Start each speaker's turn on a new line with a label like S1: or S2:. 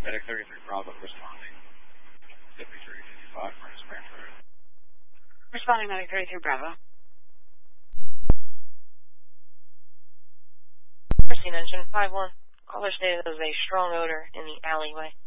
S1: Medic 33 Bravo responding. 5355 Furnace Branch Road.
S2: Responding Medic 33 Bravo. Scene engine 5-1. Caller stated there was a strong odor in the alleyway.